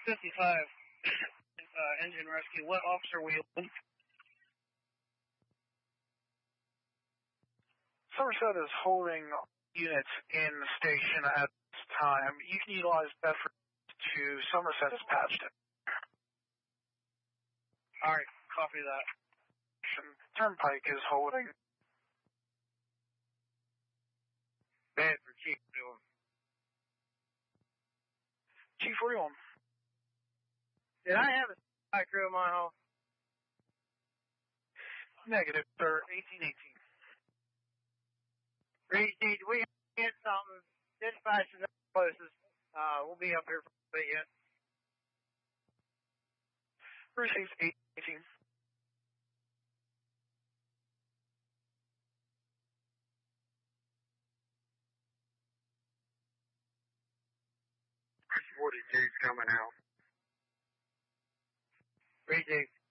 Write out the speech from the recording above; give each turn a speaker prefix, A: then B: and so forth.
A: 55, engine rescue. What officer were you with?
B: Somerset is holding units in the station at this time. You can utilize Bedford to Somerset dispatched it.
A: Alright, copy that.
B: Turnpike is holding.
A: Bedford, Chief, doing.
B: Chief, where are you on?
A: Did I have a spy crew in my home?
B: Negative, sir. 1818.
A: Reed, we hit something. Dispatch is closest. We'll be up here for a bit yet.
B: Received 1818.
C: Chris 42's coming out.
A: Reed,